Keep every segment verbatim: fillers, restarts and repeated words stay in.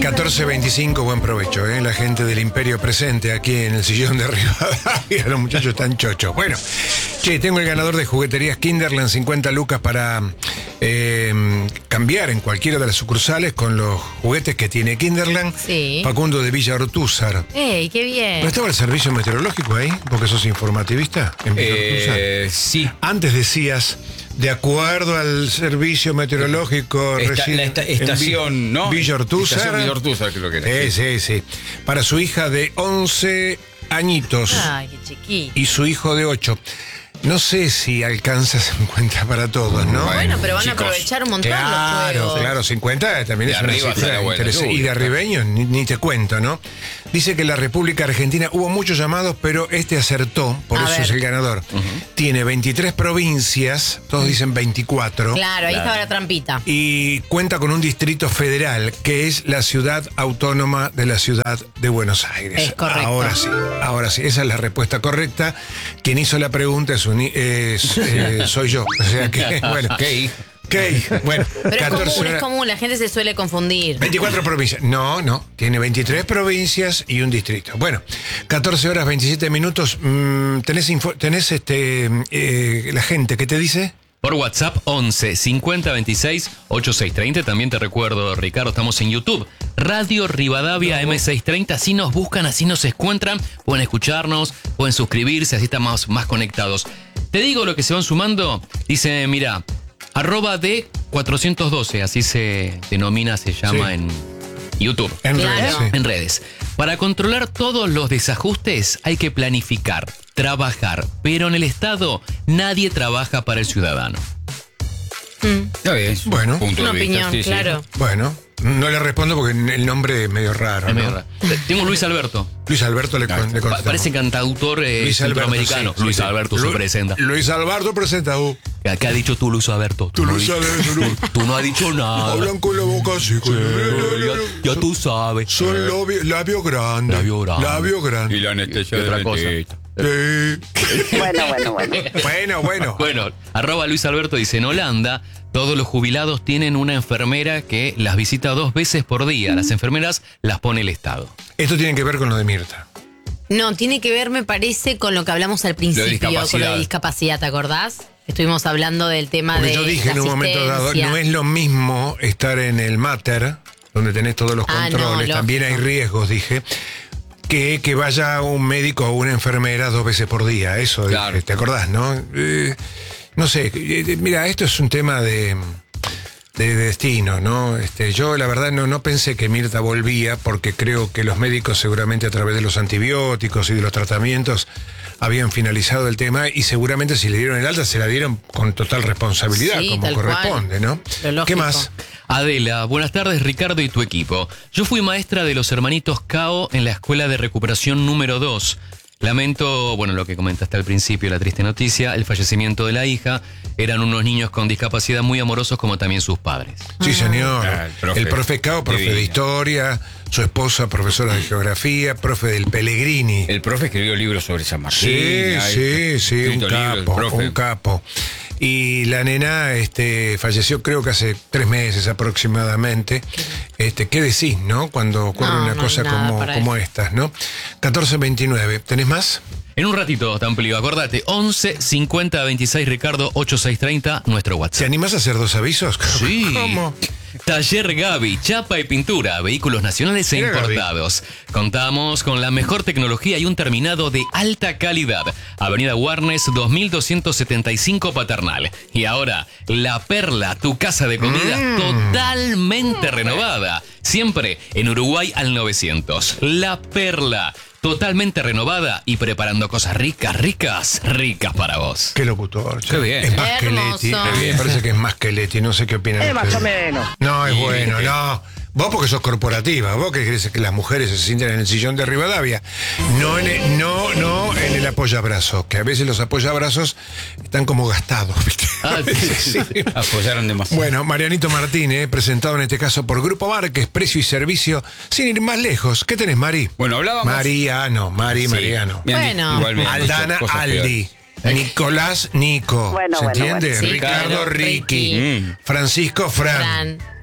catorce veinticinco, buen provecho, ¿eh? La gente del Imperio presente aquí en el sillón de Rivadavia. Los muchachos están chochos. Bueno, che, tengo el ganador de jugueterías Kinderland, cincuenta lucas para eh, cambiar en cualquiera de las sucursales con los juguetes que tiene Kinderland. Sí. Facundo de Villa Ortúzar. ¡Ey, qué bien! ¿No estaba el servicio meteorológico ahí? Porque sos informativista en Villa Eh, Ortúzar. sí. Antes decías, de acuerdo al servicio meteorológico Esta- recién la esta- en Vi- estación, ¿no? Villa Ortúzar. Estación Villa Ortúzar, creo que era. Sí, sí, sí. Para su hija de once añitos Ay, qué chiquito. y su hijo de ocho. No sé si alcanza cincuenta para todos, ¿no? Bueno, pero van chicos, a aprovechar un montón los Claro, juegos. claro, cincuenta también De es una arriba cifra está la buena interesante. Y lluvia, de arribeños, ni, ni te cuento, ¿no? Dice que la República Argentina hubo muchos llamados, pero este acertó, por A eso ver. es el ganador. Tiene veintitrés provincias, todos dicen veinticuatro. Claro, ahí Claro. estaba la trampita. Y cuenta con un distrito federal, que es la ciudad autónoma de la ciudad de Buenos Aires. Es correcto. Ahora sí, ahora sí, esa es la respuesta correcta. Quien hizo la pregunta es, un, es eh, soy yo. O sea que, bueno. ¿Qué hijo? ¿Qué? Bueno, Pero es catorce común, es horas- común, la gente se suele confundir. veinticuatro provincias. No, no. Tiene veintitrés provincias y un distrito. Bueno, catorce horas veintisiete minutos. Mm, ¿Tenés, info- tenés este, eh, la gente qué te dice? Por WhatsApp once cincuenta veintiséis ochenta y seis treinta. También te recuerdo, Ricardo, estamos en YouTube. Radio Rivadavia M seiscientos treinta. Así nos buscan, así nos encuentran. Pueden escucharnos, pueden suscribirse, así estamos más conectados. Te digo lo que se van sumando. Dice, mira, arroba de cuatrocientos doce, así se denomina, se llama Sí. en YouTube. En Claro. redes, sí. En redes. Para controlar todos los desajustes hay que planificar, trabajar, pero en el Estado nadie trabaja para el ciudadano. Está bien. es un Bueno. punto Una de vista, opinión, sí, sí. claro. Bueno, no le respondo porque el nombre es medio raro. Es ¿no? medio raro. Tengo Luis Alberto. Luis Alberto le, Ah, con- le Pa- contestamos. parece cantautor eh, Luis Alberto, centroamericano. sí, Luis sí. Alberto Lu- se presenta. Luis Alberto presenta. uh, ¿Qué, qué ha dicho tú, Luis Alberto? Tú no lo di- sabes, ¿no? Tú no has dicho nada. Hablan con la boca así. con- Ya, ya tú sabes. Son labio, labio grande. Labio grande. Labio grande. Y la anestesia ¿Qué de otra la cosa? teta. Sí. Bueno, bueno, bueno. Bueno, bueno. Bueno, arroba Luis Alberto dice, en Holanda todos los jubilados tienen una enfermera que las visita dos veces por día. Las enfermeras las pone el Estado. Esto tiene que ver con lo de Mirta. No, tiene que ver, me parece, con lo que hablamos al principio, con lo discapacidad. de discapacidad, ¿te acordás? Estuvimos hablando del tema Porque de yo dije la en un momento dado, asistencia. no es lo mismo estar en el mater, donde tenés todos los Ah, no, controles, también hay lógico. riesgos, dije, que, que vaya un médico o una enfermera dos veces por día. Eso, Claro. dije, ¿te acordás, no? Eh, no sé, eh, mira, esto es un tema de... de destino, ¿no? Este, yo la verdad no, no pensé que Mirta volvía porque creo que los médicos seguramente a través de los antibióticos y de los tratamientos habían finalizado el tema y seguramente si le dieron el alta se la dieron con total responsabilidad, Sí, como tal corresponde, cual. ¿no? Lo lógico. ¿Qué más? Adela, buenas tardes Ricardo y tu equipo. Yo fui maestra de los hermanitos Cao en la escuela de recuperación número dos. Lamento, bueno, lo que comentaste al principio, la triste noticia, el fallecimiento de la hija. Eran unos niños con discapacidad muy amorosos como también sus padres. Sí, señor. Ah, el profe. el profe Cao, profe Divino. de historia, su esposa, profesora de geografía, profe del Pellegrini. El profe escribió libros sobre San Martín. Sí, hay sí, sí, un escrito libros, el capo, profe. un capo. Y la nena este, falleció creo que hace tres meses aproximadamente. Este, ¿qué decís, no? Cuando ocurre No, una no hay cosa nada como, para como estas, ¿no? catorce veintinueve. ¿Tenés más? En un ratito, te amplio, acordate, once cincuenta veintiséis Ricardo ochenta y seis treinta, nuestro ¿Te WhatsApp. animás a hacer dos avisos? Sí. ¿Cómo? Taller Gaby, chapa y pintura, vehículos nacionales e Mira, Gaby. importados. Contamos con la mejor tecnología y un terminado de alta calidad. Avenida Warnes dos mil doscientos setenta y cinco Paternal. Y ahora, La Perla, tu casa de comida Mm. totalmente renovada. Siempre en Uruguay al novecientos. La Perla, totalmente renovada y preparando cosas ricas, ricas, ricas para vos. Qué locutor. che. Qué bien. Es más que Hermoso. Leti. Me parece que es más que Leti. No sé qué opinan Es más ustedes. o menos. No, es Sí, bueno, sí. no. Vos porque sos corporativa, vos que querés que las mujeres se sienten en el sillón de Rivadavia. No en el, no, no en el apoyabrazos, que a veces los apoyabrazos están como gastados, ¿viste? Ah, sí, sí. Apoyaron demasiado. Bueno, Marianito Martínez, presentado en este caso por Grupo Márquez, precio y servicio, sin ir más lejos. ¿Qué tenés, Mari? Bueno, hablábamos. Mariano, Mari, Sí. Mariano. Me han Bueno. dicho- igual me han dicho Aldana, cosas Aldi. Nicolás, Nico. Bueno, ¿Se bueno, entiende? bueno. Sí, Ricardo, claro, Ricky. Ricky. Mm. Francisco, Fran. Fran.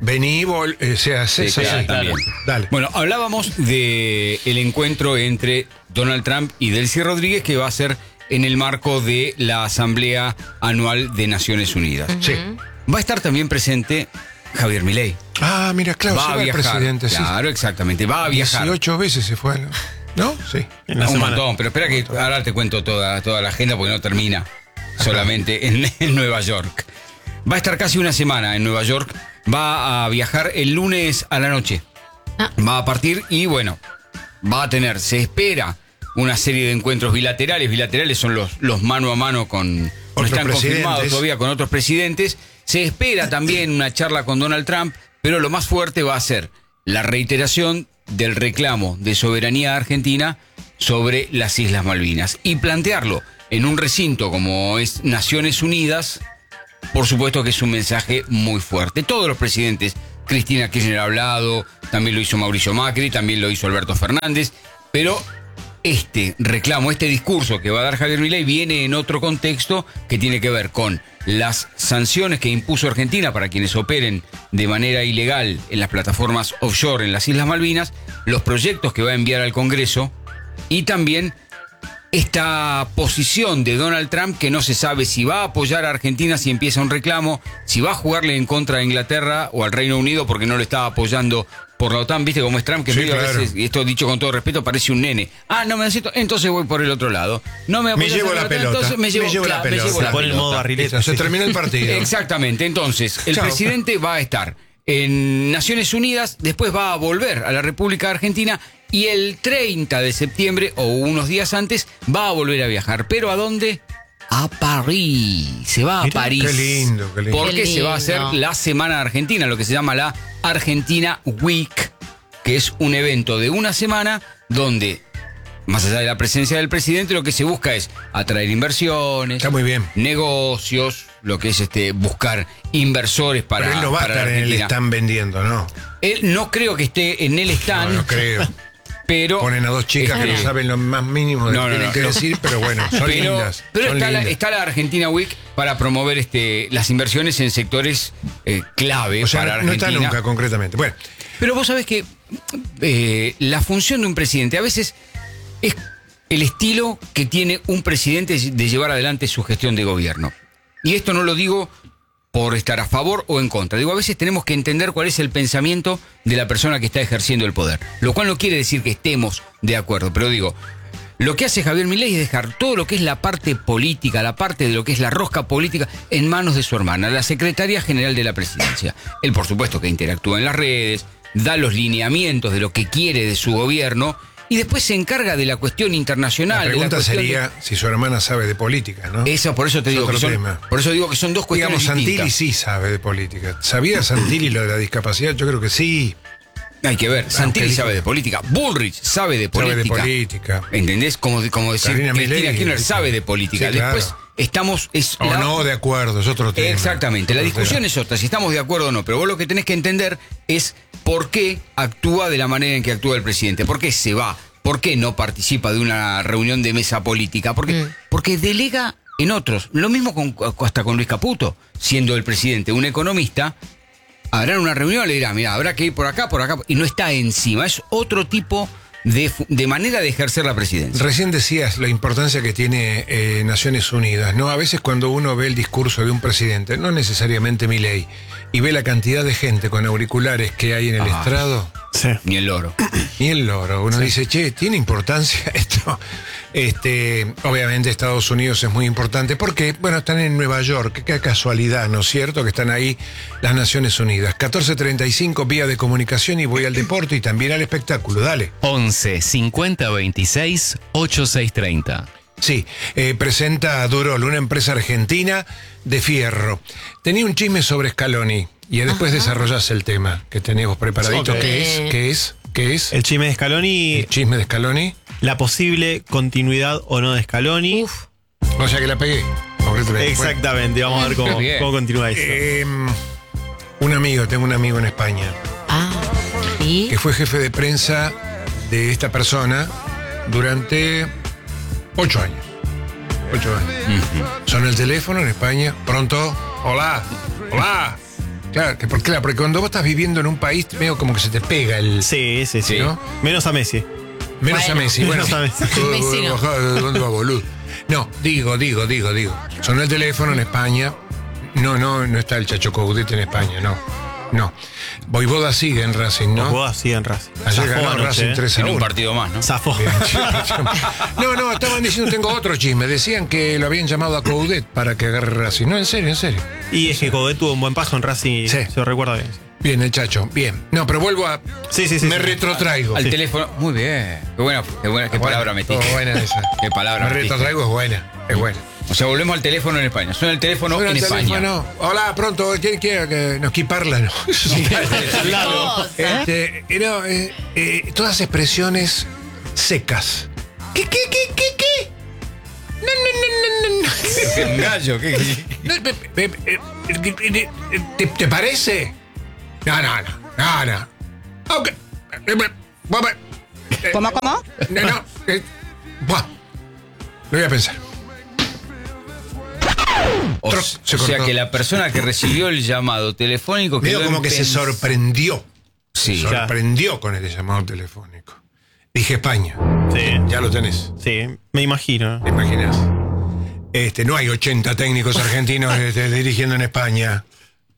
vení, vol, eh, se hace Sí, claro, así. también. Dale. Bueno, hablábamos de el encuentro entre Donald Trump y Delcy Rodríguez, que va a ser en el marco de la Asamblea Anual de Naciones Unidas. Sí. Va a estar también presente Javier Milei. Ah, mira, claro, Va se a va el viajar. presidente, sí. Claro, exactamente. Va a viajar. dieciocho veces se fue, ¿no? ¿No? Sí. En la Un semana. montón, pero espera que ahora te cuento toda, toda la agenda porque no termina solamente en, en Nueva York. Va a estar casi una semana en Nueva York. Va a viajar el lunes a la noche. Ah. Va a partir y bueno, va a tener, se espera una serie de encuentros bilaterales. Bilaterales son los, los mano a mano con... No Otros están confirmados presidentes. todavía con otros presidentes. Se espera también una charla con Donald Trump, pero lo más fuerte va a ser la reiteración del reclamo de soberanía argentina sobre las Islas Malvinas. Y plantearlo en un recinto como es Naciones Unidas, por supuesto que es un mensaje muy fuerte. Todos los presidentes, Cristina Kirchner ha hablado, también lo hizo Mauricio Macri, también lo hizo Alberto Fernández, pero este reclamo, este discurso que va a dar Javier Milei viene en otro contexto que tiene que ver con las sanciones que impuso Argentina para quienes operen de manera ilegal en las plataformas offshore en las Islas Malvinas, los proyectos que va a enviar al Congreso y también esta posición de Donald Trump que no se sabe si va a apoyar a Argentina si empieza un reclamo, si va a jugarle en contra a Inglaterra o al Reino Unido porque no le está apoyando por la OTAN, viste cómo es Trump, que Sí, medio a claro. veces, y esto dicho con todo respeto, parece un nene. Ah, no me necesito, entonces voy por el otro lado. No me, Me apoyas llevo en la OTAN, pelota. entonces me llevo, Me llevo la claro, me pelota. llevo Se la pone en modo pelota. barrilete. Se terminó el partido. Exactamente, entonces el Chao. presidente va a estar en Naciones Unidas, después va a volver a la República Argentina y el treinta de septiembre o unos días antes va a volver a viajar. ¿Pero a dónde? A París. Se va a Mira, París. qué lindo, qué lindo. Porque Qué se va a hacer lindo. la Semana Argentina, lo que se llama la Argentina Week, que es un evento de una semana donde, más allá de la presencia del presidente, lo que se busca es atraer inversiones, Está muy bien. negocios, lo que es este buscar inversores para, Pero él no va a para la estar en el Argentina. stand vendiendo, ¿no? Él no creo que esté en el No, stand, no creo. pero Ponen a dos chicas que Este, no saben lo más mínimo de No, lo que no, tienen no, que no. decir, pero bueno, son pero, lindas. pero son está, la, lindas. está la Argentina Week para promover este las inversiones en sectores eh, clave O sea, para no, no está Argentina. nunca concretamente. Bueno, Pero vos sabés que eh, la función de un presidente a veces es el estilo que tiene un presidente de llevar adelante su gestión de gobierno. Y esto no lo digo por estar a favor o en contra. Digo, a veces tenemos que entender cuál es el pensamiento de la persona que está ejerciendo el poder. Lo cual no quiere decir que estemos de acuerdo, pero digo, lo que hace Javier Milei es dejar todo lo que es la parte política, la parte de lo que es la rosca política, en manos de su hermana, la secretaria general de la presidencia. Él, por supuesto, que interactúa en las redes, da los lineamientos de lo que quiere de su gobierno y después se encarga de la cuestión internacional. la de pregunta cuestión de- sería si su hermana sabe de política, ¿no? Eso, por eso te Es digo que otro son, tema. por eso digo que son dos cuestiones Digamos, Santilli distintas. sí sabe de política. ¿Sabía Santilli lo de la discapacidad? Yo creo que sí. Hay que ver, Santilli dijo- sabe de política, Bullrich sabe de Sabe política. de política. ¿Entendés? Como, como decir, Carolina Cristina Milei, Kirchner dice. sabe de política. Sí, claro. Después estamos... Es O la- no, de acuerdo, es otro tema. Exactamente, la Otro discusión tema. es otra, si estamos de acuerdo o no, pero vos lo que tenés que entender es por qué actúa de la manera en que actúa el presidente, por qué se va, por qué no participa de una reunión de mesa política, porque, Mm. porque delega en otros. Lo mismo con, hasta con Luis Caputo, siendo el presidente un economista, habrá una reunión, le dirá, mira, habrá que ir por acá, por acá, y no está encima, es otro tipo de, fu- de manera de ejercer la presidencia. Recién decías la importancia que tiene eh, Naciones Unidas, ¿no? A veces cuando uno ve el discurso de un presidente, no necesariamente Milei, y ve la cantidad de gente con auriculares que hay en el Ah. estrado, Sí. Ni el loro. y el loro, uno dice, che, ¿tiene importancia esto? Este, obviamente Estados Unidos es muy importante porque, bueno, están en Nueva York, qué casualidad, ¿no es cierto? Que están ahí las Naciones Unidas. catorce treinta y cinco, vía de comunicación y voy al deporte y también al espectáculo, dale. once cincuenta veintiséis ochenta y seis treinta. Sí, eh, presenta a Durol, una empresa argentina de fierro. Tenía un chisme sobre Scaloni y después desarrollás el tema que tenemos preparadito. Ok. ¿Qué es? ¿Qué es? ¿Qué es? El chisme de Scaloni, El chisme de Scaloni. la posible continuidad o no de Scaloni. Uf. O sea que la pegué. concretamente. Exactamente, vamos a ver cómo, Bien. cómo continúa eso. Bueno, eh, un amigo, tengo un amigo en España Ah, ¿y? que fue jefe de prensa de esta persona durante ocho años. Ocho años. Son el teléfono en España. Pronto. Hola. Hola. Claro, que por- claro, porque cuando vos estás viviendo en un país, medio como que se te pega el. Sí, sí, sí. ¿No? Menos a Messi. Menos Bueno. a Messi. Bueno, Menos a Messi. Messi no. ¿Dónde va, boludo? No, digo, digo, digo, digo. Sonó el teléfono en España. No, no, no está el Chacho Coudet en España, no. No. Voivoda sigue en Racing, Los ¿no? juegos así en Racing. Ayer Zafó ganó anoche, Racing ¿eh? tres a En un uno. partido más, ¿no? Zafó. No, no, estaban diciendo, tengo otro chisme. Decían que lo habían llamado a Coudet para que agarre Racing. No, en serio, en serio. Y es que Coudet tuvo un buen paso en Racing. Sí. Se lo recuerda bien. Bien, el Chacho, bien. No, pero vuelvo a. Sí, sí, sí. me sí. retrotraigo. Al teléfono. Muy bien. Qué buena, qué buena, qué palabra metí. Oh, buena esa. Qué palabra Me metiste. retrotraigo es buena, es buena. O sea, volvemos al teléfono en España. Suena el teléfono Suena en el España. teléfono. Hola, pronto, ¿quién quiere que nos quiparla? No. Al lado. Cosa. Este, eh, no, eh, eh, todas expresiones secas. ¿Qué, qué, qué, qué, qué? No, no, no, no, no, no. Un gallo, ¿qué? No, pe- pe- pe- eh, eh, eh, ¿Te, te parece? No, no, no, no, no. Ok. Eh, eh, vamos, eh, ¿Cómo, cómo? No, no. eh, buah. Lo voy a pensar. O, Troc, s- se o sea cortó. que la persona que recibió el llamado telefónico Medio quedó como en que se pens- sorprendió. Sí. Se sorprendió con el llamado telefónico. Dije España. Sí. Ya lo tenés. Sí, me imagino. ¿Te imaginas? Este, no hay ochenta técnicos argentinos este, dirigiendo en España.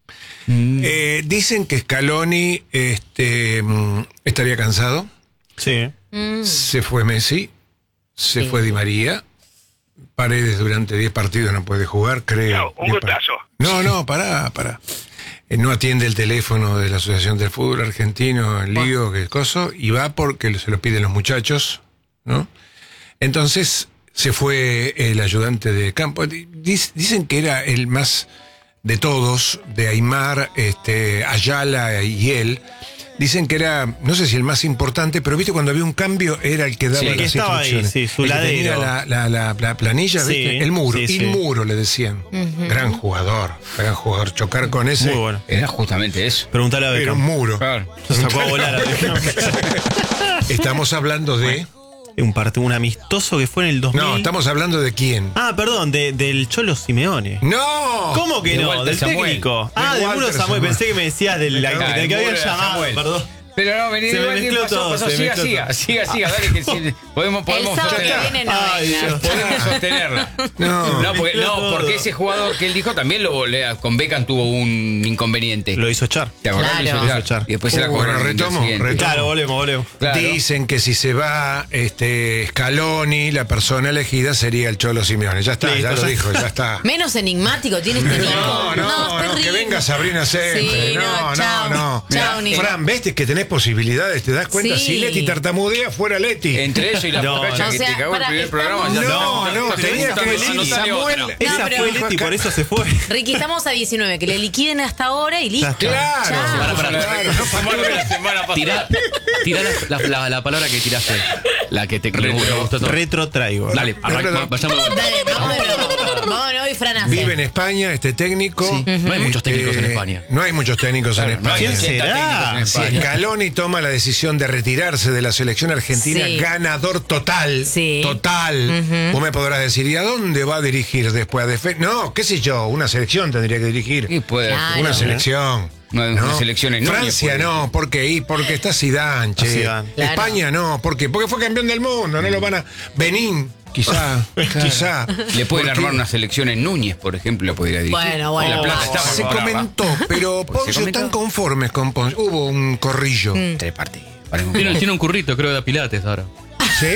Eh, dicen que Scaloni este, mm, estaría cansado. Sí. Se fue Messi. Se fue Di María. Paredes durante diez partidos no puede jugar, creo. un diez par- gustazo. No, no, pará, pará. Eh, no atiende el teléfono de la Asociación del Fútbol Argentino, el lío, que coso, y va porque se lo piden los muchachos, ¿no? Entonces se fue el ayudante de campo. Di- dic- Dicen que era el más de todos, de Aymar, este, Ayala y él. Dicen que era, no sé si el más importante, pero viste cuando había un cambio era el que daba Sí, las que estaba ahí, instrucciones. sí, su El que tenía ladero. la, la, la, la planilla, Sí, ¿viste? El muro, sí, sí. el muro le decían. Gran jugador, gran jugador. Chocar con ese Muy bueno. Era justamente eso. Preguntale a era un Beckham. muro. Claro. Se sacó a volar a Beckham. Estamos hablando de... Un partido, un amistoso que fue en el dos mil. No, estamos hablando de quién. Ah, perdón, de- del Cholo Simeone. ¡No! ¿Cómo que De no? Walter Del Samuel. técnico. De Ah, de Walter Muro Samuel. Samuel. Pensé que me decías del, la- Ah, del el que habían muro era llamado. Samuel. Perdón. Pero no, vení, Se me vení, mezcló pasó, todo, pasó, se siga, mezcló siga, todo. siga, siga, dale que sí, podemos, El podemos sábado que sostenerla. viene no Ay, venga. Dios. Podemos sostenerla. No. No, porque, Mezcló no, todo. porque ese jugador que él dijo también lo le- con Beckham tuvo un inconveniente. Lo hizo echar. ¿Te acordás? Claro. Lo hizo echar. Y después se la Uh, cobró bueno, en el retomo, siguiente. retomo. Claro, volvemos, volvemos. Claro. Dicen que si se va este Scaloni, la persona elegida sería el Cholo Simeone. Ya está, Listo, ya lo ya dijo, ya está. Menos enigmático tiene este Nico. No, no, está no, que rico. venga Sabrina siempre. Sí, no, no, no, chao. no. Chao, Nico. Fran, ves que tenés posibilidades, ¿te das cuenta? Sí. Si Leti tartamudea, fuera Leti. Entre eso y la No, focacha no. que O sea, te cagó el para, primer estamos- programa. ya No, está. no, Está tenía anotando, que decir anotale Samuel. otra. Esa pero- fue Leti, por eso se fue. Ricky, estamos a diecinueve, que le liquiden hasta ahora y listo. Claro. Chao. Pará, pará. Claro, no Samuel de la semana pasada. Tirá, tirá la, la- la- la palabra que tiraste. La que te me gustó todo. Retro traigo. Dale, arranca, vayamos de vuelta. Dale, vámonos. Vámonos hoy, Fran. hace. Vive en España este técnico. Sí. No hay muchos técnicos en Eh, España. No hay muchos técnicos en No hay España. ¿Quién ochenta será? técnicos en Si España. Scaloni toma la decisión de retirarse de la selección argentina, Sí. ganador total, Sí. total. Vos me podrás decir, ¿y a dónde va a dirigir después? ¿A Defe- No, qué sé yo, una selección tendría que dirigir. Y puede Claro. Una selección. No, una selección en Núñez, Francia puede no, ¿por qué? Y porque está Zidane, che. Zidane. Claro. España no, ¿por qué? Porque fue campeón del mundo, no lo van a... Benín, quizá, quizá. Le pueden Porque armar una selección en Núñez, por ejemplo, la podría dirigir. Bueno, bueno, La plata vamos. está por Se ahora, comentó, pero Pues se Poncio comentó. están conformes con Poncio. Hubo un corrillo. Mm. va. Tres partidos. Parece un- Tiene, tiene un currito, creo, de Pilates ahora. ¿Sí?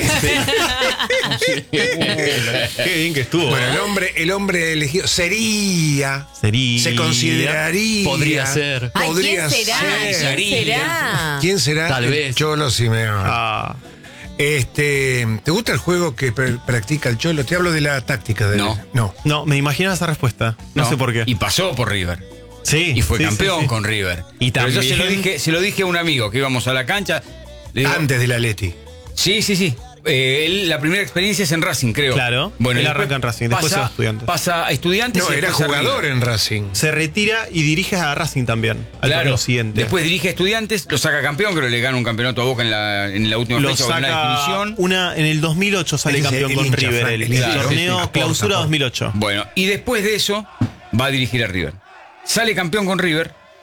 Qué bien que estuvo. Bueno, el hombre, el hombre elegido sería, Sería. se consideraría, Podría ser. Ay, podría ¿quién será? ser. ¿Quién será? ¿Quién será? Tal El vez. Cholo Simeone. Ah, Este, ¿te gusta el juego que pr- practica el Cholo? Te hablo de la táctica de No. no. no, me imaginaba esa respuesta. No, sé por qué. Y pasó por River. sí. Y fue sí, campeón sí, sí. con River. Y Pero yo se lo también- dije, se lo dije a un amigo que íbamos a la cancha. Le digo, Antes de la Leti. Sí, sí, sí. Eh, él, la primera experiencia es en Racing, creo. Claro. Bueno, Él y arranca en Racing, después se va a Estudiantes. Pasa a Estudiantes. No, y era después a jugador River. en Racing. Se retira y dirige a Racing también. Al Claro. torneo siguiente. Después dirige a Estudiantes, lo saca campeón, creo que le gana un campeonato a Boca en la, en la última lo fecha, o en la saca definición. una en el dos mil ocho sale Él es campeón el con hincha, River. Frank, El, el el hincha, torneo sí, sí, aporta, clausura aporta. dos mil ocho. Bueno, y después de eso va a dirigir a River. Sale campeón con River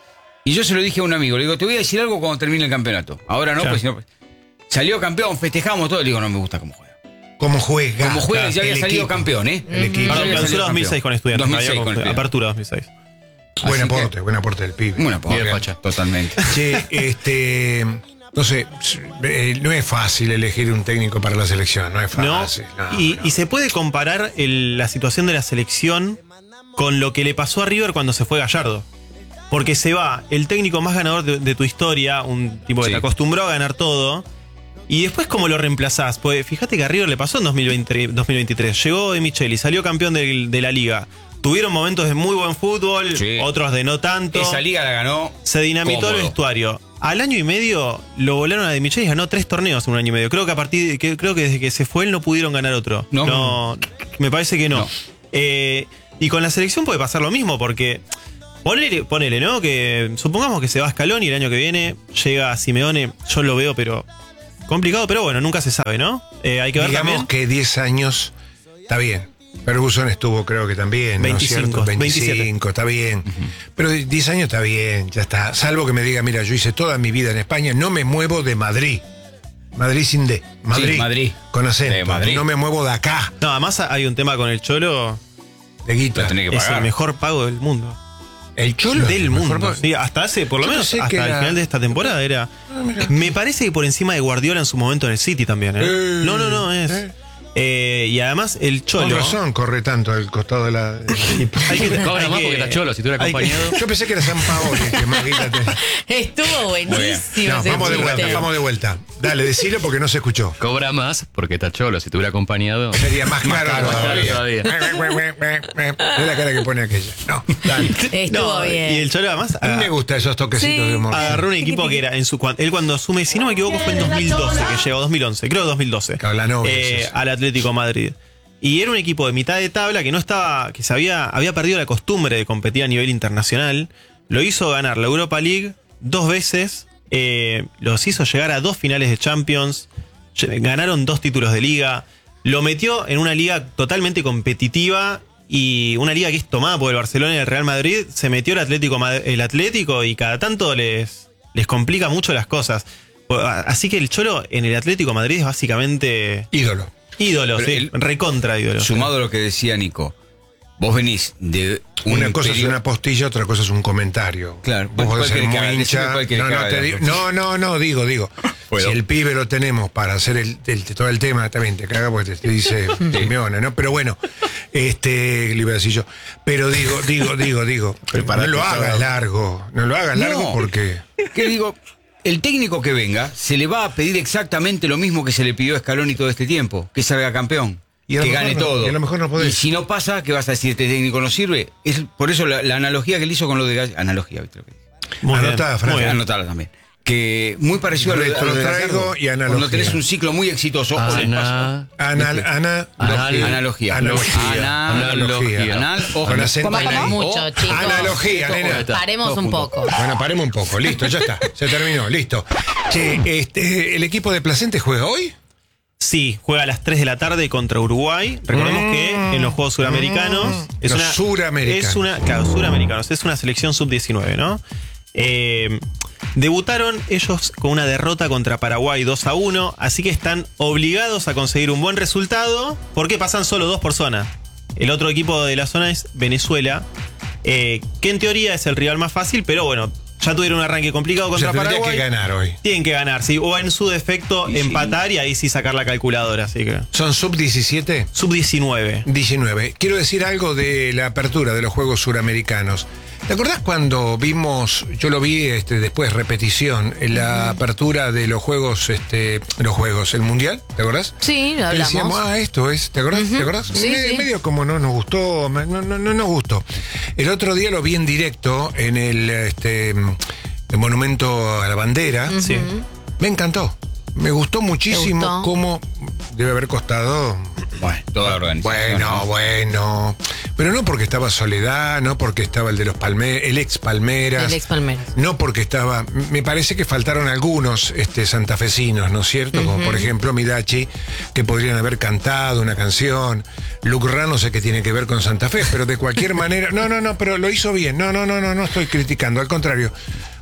Y yo se lo dije a un amigo, le digo, te voy a decir algo cuando termine el campeonato. Ahora no, Claro. pues si no... Salió campeón, festejamos todo, le digo, no me gusta cómo juega. ¿Cómo juega? Como juega, Claro, ya había el salido equipo. campeón, ¿eh? El equipo. Perdón, había clausura salido dos mil seis con estudiantes. dos mil seis había con con- Estudiantes. Apertura dos mil seis. Buen Así que- aporte, buen aporte del pibe. Bueno, pues, Bien, Pacha. totalmente. Che, este, no sé, eh, no es fácil elegir un técnico para la selección, no es ¿No? fácil. no, y, no. y se puede comparar el- la situación de la selección con lo que le pasó a River cuando se fue Gallardo. Porque se va el técnico más ganador de, de tu historia, un tipo que Sí. te acostumbró a ganar todo. Y después, ¿cómo lo reemplazás? Pues fíjate que a River le pasó en dos mil veinte, dos mil veintitrés. Llegó De Micheli, salió campeón del- de la liga. Tuvieron momentos de muy buen fútbol, Sí. otros de no tanto. Esa liga la ganó. Se dinamitó cómodo. el vestuario. Al año y medio lo volaron a De Micheli y ganó tres torneos en un año y medio. Creo que a partir de, que, creo que desde que se fue él no pudieron ganar otro. No. me parece que no. No. Eh, y con la selección puede pasar lo mismo, porque ponele, ponele, ¿no? Que supongamos que se va Scaloni y el año que viene llega Simeone, yo lo veo, pero complicado, pero bueno, nunca se sabe, ¿no? Eh, hay que ver Digamos también. que diez años está bien. Ferguson estuvo, creo que también, ¿no es veinticinco, cierto? veintisiete. veinticinco, está bien. Pero diez años está bien, ya está. Salvo que me diga, mira, yo hice toda mi vida en España, no me muevo de Madrid. Madrid sin D. Madrid. Sí, Madrid. Con acento. De Madrid. No me muevo de acá, No, además hay un tema con el Cholo, de guita. Lo tenés que es pagar. el mejor pago del mundo. El Cholo. Del el mejor mundo. pa- Sí, hasta hace, por lo Yo menos pensé hasta que el era- final de esta temporada era. Me parece que por encima de Guardiola en su momento en el City también, ¿eh? Eh, no, no, no, es. eh. Eh, y además el Con Cholo. razón corre tanto al costado de la... Hay que, Cobra hay más que- porque está Cholo, si estuviera hay que- acompañado. Yo pensé que era San Paolo el que más guita te- Estuvo buenísimo. No, ese vamos de chiste. vuelta, vamos de vuelta. Dale, decilo porque no se escuchó. Cobra más porque está Cholo, si estuviera acompañado. Sería más caro, caro todavía. todavía. Es la cara que pone aquella. No, dale. Estuvo No, bien. y el Cholo además A mí me aga- gustan esos toquecitos Sí. de humor. agarró un equipo que era en su cuan- él cuando asume, si no me equivoco, fue en dos mil doce que llegó, dos mil once, creo que dos mil doce. Cablanovic, eh, sí, sí. al Atlético de Madrid. Y era un equipo de mitad de tabla que no estaba, que se había, había perdido la costumbre de competir a nivel internacional. Lo hizo ganar la Europa League dos veces, eh, los hizo llegar a dos finales de Champions, lle- ganaron dos títulos de liga, lo metió en una liga totalmente competitiva y una liga que es tomada por el Barcelona y el Real Madrid. Se metió el Atlético, Mad- el Atlético y cada tanto les, les complica mucho las cosas. Así que el Cholo en el Atlético de Madrid es básicamente Ídolo. ídolo, Pero sí, el- recontra ídolo. Sumado a lo que decía Nico, vos venís de un Una cosa es periodo- una postilla, otra cosa es un comentario. Claro, Vos ¿cuál podés ser querés que muy haga? Decime hincha. cuál querés No, que no, haga te de digo- las no, no, no, digo, digo. Puedo. Si el pibe lo tenemos para hacer el, el- todo el tema, también te caga porque te, te dice Simeone, ¿no? Pero bueno, este, le iba a decir yo. Pero digo, digo, digo, digo. No lo hagas largo. No lo hagas largo No. porque. ¿Qué digo? El técnico que venga se le va a pedir exactamente lo mismo que se le pidió a Scaloni todo este tiempo, que salga campeón, Y a lo que mejor gane no- todo. y a lo mejor no podés. Y si no pasa, ¿qué vas a decir? Este técnico no sirve. Es por eso la, la analogía que él hizo con lo de Gall- analogía, ¿viste lo que dice? Muy bien, Anotada, Fran. muy bien. Anotarla también. Que muy parecido a lo, de- a lo de Retrotraigo Gallardo. y analogía. Cuando tenés un ciclo muy exitoso, o les pasa- Ana. Anal, ana, Anal- analogía. Analogía. Ana- Analogía. Anal, ojo. Con acento Paremos anal. mucho, chicos. Analogía, nena. Paremos un poco. Bueno, paremos un poco. Listo, ya está. Se terminó. Listo. Che, este, ¿el equipo de Placente juega hoy? Sí, juega a las tres de la tarde contra Uruguay. Recordemos que en los Juegos Suramericanos es Los una suramericanos. es una claro, suramericanos, es una selección sub diecinueve, ¿no? Eh, debutaron ellos con una derrota contra Paraguay dos a uno, así que están obligados a conseguir un buen resultado porque pasan solo dos por zona. El otro equipo de la zona es Venezuela, eh, que en teoría es el rival más fácil, pero bueno, ya tuvieron un arranque complicado O sea, contra tendría Paraguay. que ganar hoy. Tienen que ganar, sí. O en su defecto, Y sí. empatar y ahí sí sacar la calculadora. Así que. ¿Son sub diecisiete? Sub diecinueve. diecinueve. Quiero decir algo de la apertura de los Juegos Suramericanos. ¿Te acordás cuando vimos, yo lo vi este, después repetición, en la apertura de los Juegos, este, los Juegos, el Mundial? ¿Te acordás? Sí, lo Que hablamos. decíamos, ah, esto es, ¿te acordás? ¿Te acordás? Sí, medio, sí. medio como no nos gustó, no, no, no nos gustó. El otro día lo vi en directo en el, este, el Monumento a la Bandera. Sí. Me encantó. Me gustó muchísimo gustó? cómo debe haber costado. Bueno, toda la organización. Bueno, bueno. Pero no porque estaba Soledad, no porque estaba el de los Palmeras, el ex Palmeras. El ex Palmeras. No porque estaba. Me parece que faltaron algunos este, santafesinos, ¿no es cierto? Como por ejemplo Midachi, que podrían haber cantado una canción. Lucra no sé qué tiene que ver con Santa Fe, pero de cualquier manera. No, no, no, pero lo hizo bien. No, no, no, no, no estoy criticando. Al contrario.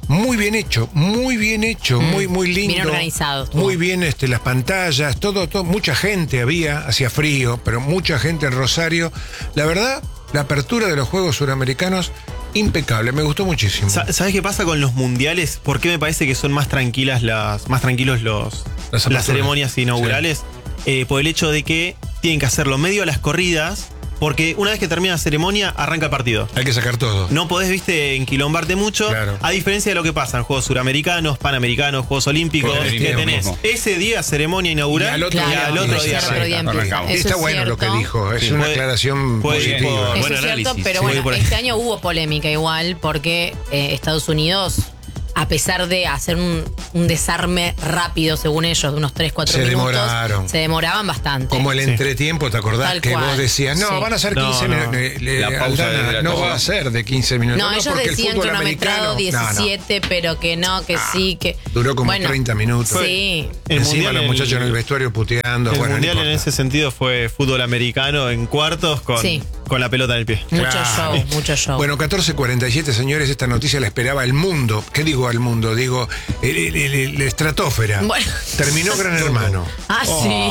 muy bien hecho, muy bien hecho, Mm, muy, muy lindo. bien organizado estuvo. Muy bien este, las pantallas, todo, todo, mucha gente había, hacía frío, pero mucha gente en Rosario. La verdad, la apertura de los Juegos Suramericanos, impecable, me gustó muchísimo. Sa- ¿Sabes qué pasa con los mundiales? ¿Por qué me parece que son más tranquilas las, más tranquilos los, Las las, aperturas. ceremonias inaugurales? Eh, por el hecho de que tienen que hacerlo medio a las corridas, porque una vez que termina la ceremonia, arranca el partido. Hay que sacar todo. No podés, viste, enquilombarte mucho. Claro. A diferencia de lo que pasa en Juegos Suramericanos, Panamericanos, Juegos Olímpicos, Juegos que Olímpicos tenés mismo. ese día ceremonia inaugural Y al otro y día al otro empieza. día Al otro día arranca. empieza. Arrancamos. Eso Está es bueno lo que cierto. dijo, es Sí, una puede- aclaración puede ir positiva. por- Eso Buen es cierto, análisis. pero Sí, bueno, por ahí. este año hubo polémica igual porque eh, Estados Unidos, a pesar de hacer un, un desarme rápido, según ellos, de unos tres cuatro Se minutos, demoraron. se demoraban bastante. Como el Sí. entretiempo, ¿te acordás? Tal que cual. vos decías, no, Sí. van a ser No, quince no. minutos. Le- le- La pausa Aldana, de la no cosa. va a ser de quince minutos. No, ellos porque el decían fútbol cronometrado americano- no, no. diecisiete, pero que no, que sí, que... Duró como Bueno, treinta minutos. Sí. El Encima mundial los en- muchachos en el vestuario puteando. El bueno, no mundial en importa. ese sentido fue fútbol americano en cuartos con, Sí. con la pelota en el pie. Mucho Claro. show, mucho show. Bueno, catorce cuarenta y siete, señores, esta noticia la esperaba el mundo. ¿Qué digo al mundo? Digo, el, el- el- el estratosfera. Bueno. Terminó Gran Hermano. Ah, sí.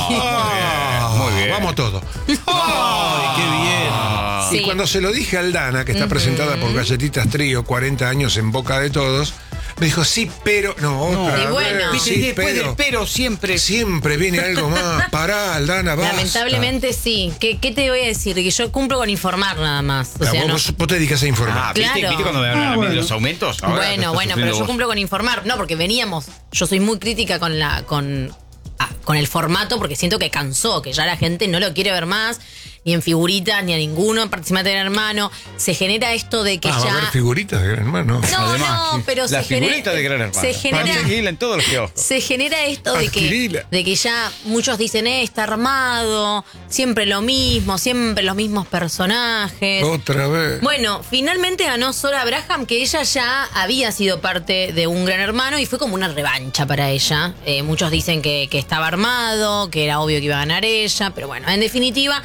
Ah, muy bien. Vamos todo. ¡Ay, qué bien! Sí. Y cuando se lo dije a Aldana, que está presentada por Galletitas Trío, cuarenta años en boca de todos, me dijo, sí, pero... No, otra Y bueno. vez, Viste, sí, después pero... del pero siempre. Siempre viene algo más. Pará, Aldana, basta. Lamentablemente sí. ¿Qué, ¿Qué te voy a decir? Que yo cumplo con informar nada más. O Ah, sea, vos, no- vos- vos te dedicas a informar. Ah, ¿viste, Claro. ¿viste cuando me hablan a mí de los aumentos? Ahora Bueno, estás bueno, pero sufriendo yo vos. cumplo con informar. No, porque veníamos. Yo soy muy crítica con la con, ah, con el formato porque siento que cansó, que ya la gente no lo quiere ver más, ni en figuritas, ni a ninguno en participante de Gran Hermano. Se genera esto de que Ah, va a haber ya. figuritas de Gran Hermano. No, Además, no, sí. pero La se genera. figurita de Gran Hermano. Se genera. Alquila en todos los kioscos. Se genera esto de que, Alquila. de que ya muchos dicen, eh, está armado, siempre lo mismo, siempre los mismos personajes. Otra vez. Bueno, finalmente ganó Sora Abraham, que ella ya había sido parte de un Gran Hermano y fue como una revancha para ella. Eh, muchos dicen que, que estaba armado, que era obvio que iba a ganar ella, pero bueno, en definitiva,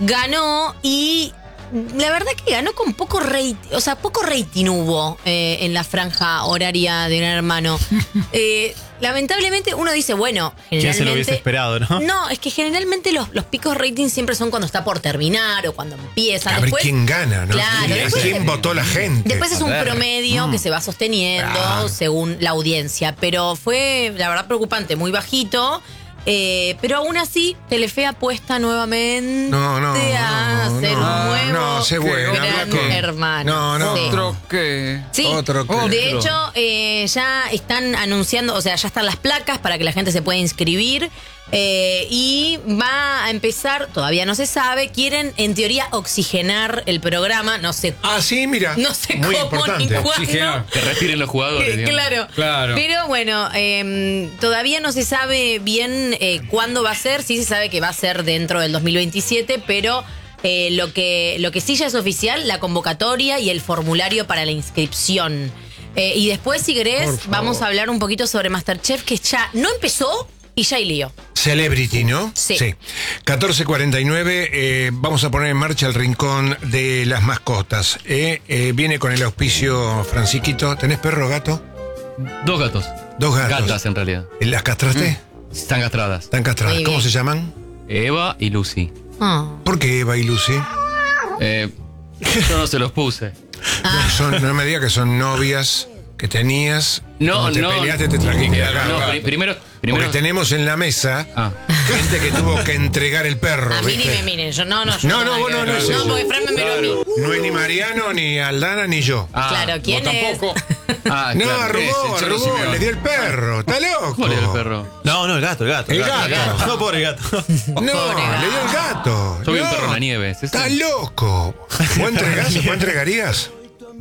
ganó y la verdad que ganó con poco rating, o sea, poco rating hubo eh, en la franja horaria de Gran Hermano. Eh, lamentablemente uno dice, bueno, ¿Quién generalmente... se lo hubiese esperado, no? No, es que generalmente los, los picos rating siempre son cuando está por terminar o cuando empieza. A ver Después- quién gana, ¿no? Claro, ¿Quién, después- quién votó la gente? Después es un A ver. promedio que se va sosteniendo Claro. según la audiencia, pero fue, la verdad, preocupante, muy bajito. Eh, pero aún así, Telefe apuesta nuevamente No, no, a no, hacer no, un nuevo no, sé bueno, Gran habla con- Hermano. No, no. Sí. Otro que. Sí, Otro que- de hecho eh, ya están anunciando, o sea, ya están las placas para que la gente se pueda inscribir eh, y va a empezar, todavía no se sabe, quieren en teoría oxigenar el programa, no sé, Ah, sí, mira. no sé Muy cómo ni importante. cuándo. Oxigenar. Que respiren los jugadores. Eh, digamos. Claro, Claro. Pero bueno, eh, todavía no se sabe bien eh, cuándo va a ser. Sí se sabe que va a ser dentro del dos mil veintisiete, pero eh, lo que lo que sí ya es oficial, la convocatoria y el formulario para la inscripción. Eh, y después, si Por querés, favor. vamos a hablar un poquito sobre MasterChef, que ya no empezó y ya hay lío. Celebrity, ¿no? Sí. catorce cuarenta y nueve, eh, vamos a poner en marcha el rincón de las mascotas. Eh, eh, viene con el auspicio Franciquito. ¿Tenés perro o gato? Dos gatos. Dos gatos. Gatas, en realidad. ¿Las castraste? Están castradas. Están castradas. Muy ¿Cómo bien. se llaman? Eva y Lucy. Ah. ¿Por qué Eva y Lucy? Eh, yo no se los puse. No, son- no me digas que son novias que tenías. No, Cuando te no. peleaste, te trajiste acá. No, pri- primero, primero. Porque tenemos en la mesa Ah. gente que tuvo que entregar el perro. A mí ni ¿viste? me miren, yo no, no, yo No, no, tengo vos nada no, que no ver. es eso. porque Fran me miró a mí. No es ni Mariano, ni Aldana, ni yo. Ah, Claro, ¿quién Vos es? tampoco. Ah, no, claro. arrugó, es el Cholo arrugó, Simeone. le dio el perro. ¿Está loco? ¿Cómo le dio el perro? No, no, el gato, el gato. El gato. No, pobre gato. No, Pobre le dio el gato. Yo vi un No. perro en la nieve. ¿es eso? Está loco. ¿Vos entregás? ¿Vos entregarías?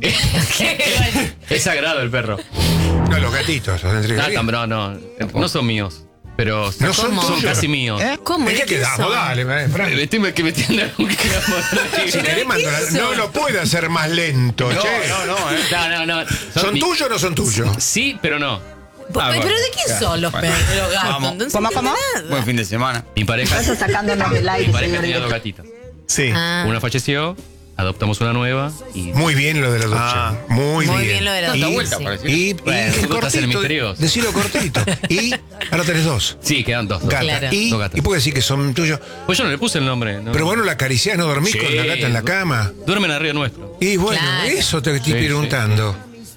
Es sagrado el perro. No, los gatitos, los Ah, entregarías. tam- no, no. No son míos. Pero No son ¿Cómo? son tuyos. casi míos. ¿Cómo? ¿En qué ¿De qué quedamos? son? Dale, eh, Fran. Me estoy que metiendo un Si querés mandar- no lo puede hacer más lento, No, che. no, no, eh. No, no, no. ¿Son mi- tuyos o no son tuyos? Sí, pero no. ¿Pero Ah, bueno. de quién Claro. son los Bueno. perros, los gatos? Vamos. Entonces, ¿Cómo, no cómo? entiendo nada. Buen fin de semana. Mi pareja, Eso sacándonos del mi aire, pareja señor tenía dos director. gatitas. Sí. Ah. Una falleció adoptamos una nueva y... Muy bien lo de la adopción. Ah. Muy, Muy bien. bien lo de la Y- adopción, vuelta, sí. parece. Y, y, Bueno, y vos estás en el cortito, misterioso. decilo cortito. Y ahora tenés dos. Sí, quedan dos. dos. Gatas. Claro. Y, Dos gatas. y puedo decir que son tuyos. Pues yo no le puse el nombre. ¿no? Pero bueno, la acariciás, no dormís Sí, con la gata en la cama. Duermen arriba nuestro. Y bueno, Claro. eso te estoy Sí, preguntando.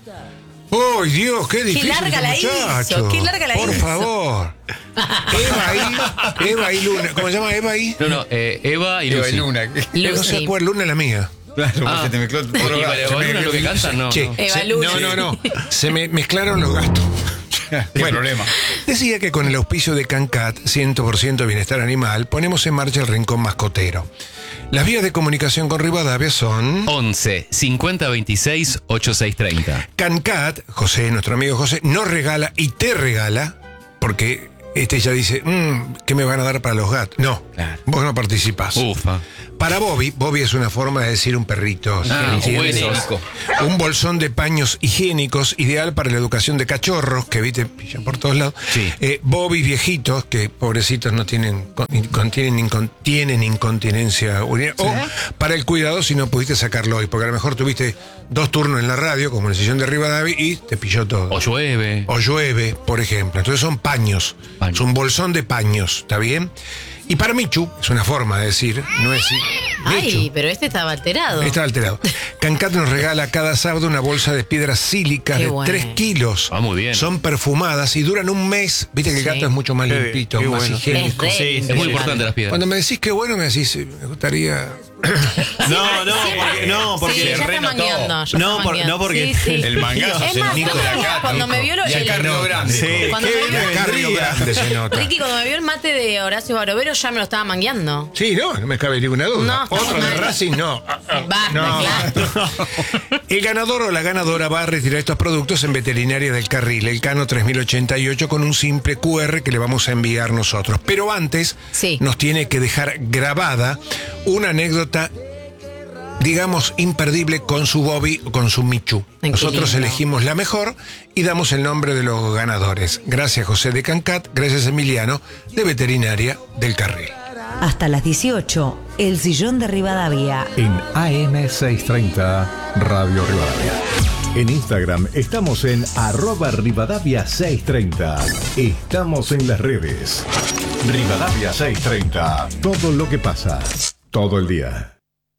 ¡Ay, Dios! ¡Qué difícil! larga la este muchacho. hizo, qué larga la Por hizo. favor. Eva y, Eva y Luna. ¿Cómo se llama Eva y? No, no, eh, Eva y Eva Lucy. y Luna. No se acuerda, Luna es la mía. Claro, Ah. porque te mezcló Porque Eva y Luna es lo que cantan, no. Che, no. Eva se- Luna. no, no, no. Se me mezclaron los gastos. Qué problema. Decía que con el auspicio de Cancat, cien por ciento bienestar animal, ponemos en marcha el rincón mascotero. Las vías de comunicación con Rivadavia son... once cincuenta veintiséis ochenta y seis treinta. Cancat, José, nuestro amigo José, nos regala y te regala, porque este ya dice, "Mm, ¿qué me van a dar para los gatos?" No, Claro. vos no participás. Ufa. Para Bobby, Bobby es una forma de decir un perrito. Ah, ¿entiendes? huesos. Un bolsón de paños higiénicos, ideal para la educación de cachorros, que viste, pillan por todos lados. Sí. Eh, Bobby viejitos, que pobrecitos no tienen, con- contienen, incon- tienen incontinencia urinaria. O para el cuidado si no pudiste sacarlo hoy, porque a lo mejor tuviste dos turnos en la radio, como en el sillón de Rivadavia, y te pilló todo. O llueve. O llueve, por ejemplo. Entonces son paños. Paños. Es un bolsón de paños, ¿está bien? Y para Michu, es una forma de decir, no es... Ay, Michu. pero este estaba alterado. Está alterado. Cancat nos regala cada sábado una bolsa de piedras sílicas Qué de bueno. tres kilos. Ah, muy bien. Son perfumadas y duran un mes. Viste que el Sí. gato es mucho más Qué- limpito, qué más bueno. higiénico. Es re Sí, Es muy importante. importante las piedras. Cuando me decís que bueno, me decís, eh, me gustaría... No, no, porque, no, porque Sí, ya está renotó. mangueando. ya No, está por- mangueando. no, porque Sí, sí. El mangazo Es se más, Nico de cuando- acá. cuando Nico. me vio lo- Y acá el- Río Grande. Sí, Cuando qué me vio- bien Acá Río vendría. Grande se nota. Ricky, cuando me vio el mate de Horacio Barovero, ya me lo estaba mangueando. Sí, no, no me cabe ninguna duda. No, está Otro de mal. Racing, no. Ah, ah, Basta, no. claro. El ganador o la ganadora va a retirar estos productos en Veterinaria del Carril, el Cano tres mil ochenta y ocho, con un simple cu erre que le vamos a enviar nosotros. Pero antes Sí. nos tiene que dejar grabada una anécdota, digamos, imperdible con su Bobby o con su Michu. Ay, qué Nosotros lindo. elegimos la mejor y damos el nombre de los ganadores. Gracias José de Cancat, gracias Emiliano de Veterinaria del Carril. Hasta las dieciocho, El Sillón de Rivadavia. En A M seiscientos treinta Radio Rivadavia. En Instagram estamos en arroba Rivadavia seiscientos treinta. Estamos en las redes. Rivadavia seiscientos treinta. Todo lo que pasa. Todo el día.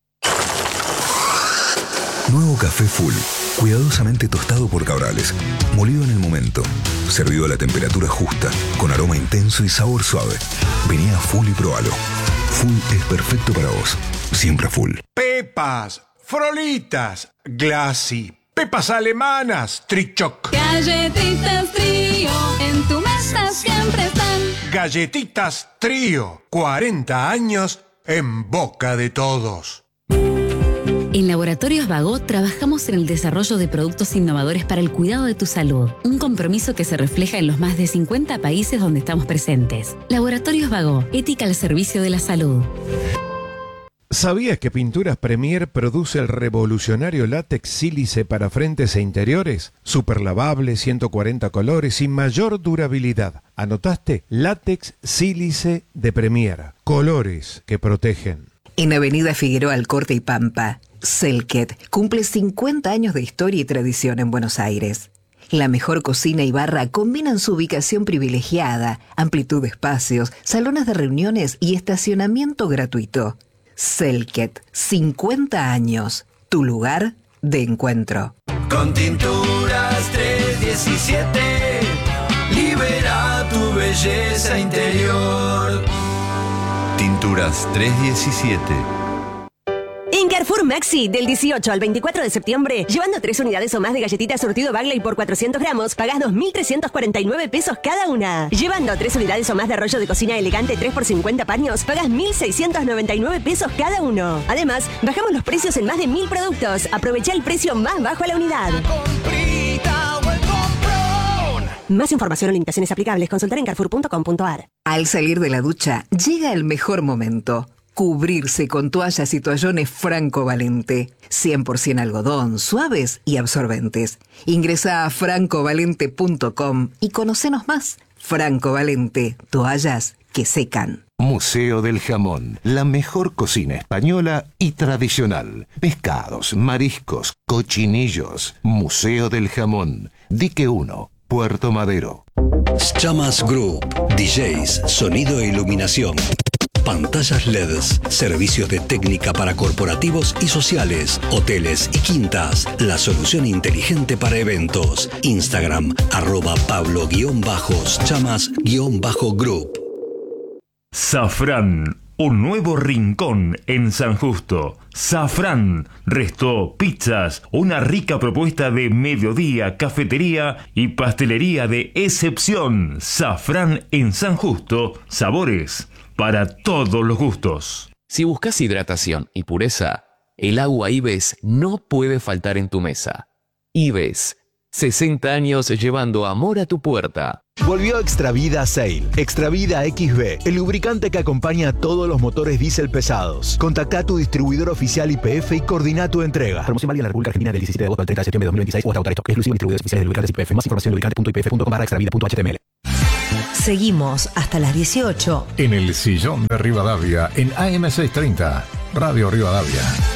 Nuevo café Full, cuidadosamente tostado por Cabrales, molido en el momento, servido a la temperatura justa, con aroma intenso y sabor suave. Vení a Full y probalo. Full es perfecto para vos, siempre Full. Pepas, Frolitas, Glassy, pepas alemanas, Trichoc, Galletitas Trío, en tu mesa siempre están. galletitas Trío, cuarenta años en boca de todos. En Laboratorios Vago trabajamos en el desarrollo de productos innovadores para el cuidado de tu salud, un compromiso que se refleja en los más de cincuenta países donde estamos presentes. Laboratorios Vago, ética al servicio de la salud. ¿Sabías que Pinturas Premier produce el revolucionario látex sílice para frentes e interiores? Super lavable, ciento cuarenta colores y mayor durabilidad. ¿Anotaste? Látex sílice de Premier. Colores que protegen. En Avenida Figueroa Alcorte y Pampa, Selket cumple cincuenta años de historia y tradición en Buenos Aires. La mejor cocina y barra combinan su ubicación privilegiada, amplitud de espacios, salones de reuniones y estacionamiento gratuito. Selket, cincuenta años, tu lugar de encuentro. Con Tinturas trescientos diecisiete, libera tu belleza interior. Tinturas trescientos diecisiete. En Carrefour Maxi, del dieciocho al veinticuatro de septiembre, llevando tres unidades o más de galletitas surtido Bagley por cuatrocientos gramos, pagás dos mil trescientos cuarenta y nueve pesos cada una. Llevando tres unidades o más de rollo de cocina elegante tres por cincuenta paños, pagás mil seiscientos noventa y nueve pesos cada uno. Además, bajamos los precios en más de mil productos. Aprovecha el precio más bajo a la unidad. Más información o limitaciones aplicables, consultar en carrefour punto com punto a r. Al salir de la ducha, llega el mejor momento. Cubrirse con toallas y toallones Franco Valente. cien por ciento algodón, suaves y absorbentes. Ingresa a franco valente punto com y conocenos más. Franco Valente, toallas que secan. Museo del Jamón, la mejor cocina española y tradicional. Pescados, mariscos, cochinillos. Museo del Jamón, Dique uno, Puerto Madero. Chamas Group, D Js, sonido e iluminación. Pantallas L E Ds, servicios de técnica para corporativos y sociales, hoteles y quintas. La solución inteligente para eventos. Instagram, arroba Pablo-Chamas-Group. Safrán, un nuevo rincón en San Justo. Safrán, resto, pizzas, una rica propuesta de mediodía, cafetería y pastelería de excepción. Safrán en San Justo, sabores para todos los gustos. Si buscas hidratación y pureza, el agua Ives no puede faltar en tu mesa. Ives, sesenta años llevando amor a tu puerta. Volvió Extravida Sail. Extravida X B, el lubricante que acompaña a todos los motores diésel pesados. Contacta a tu distribuidor oficial Y P F y coordina tu entrega. Promoción válida en la República Argentina del diecisiete de agosto al treinta de septiembre de dos mil veintiséis o hasta agotar stock. Exclusivo en distribuidores oficiales de lubricantes Y P F. Más información en lubricante punto i p f punto com barra extravida punto h t m l. Seguimos hasta las dieciocho. En el Sillón de Rivadavia, en A M seiscientos treinta, Radio Rivadavia.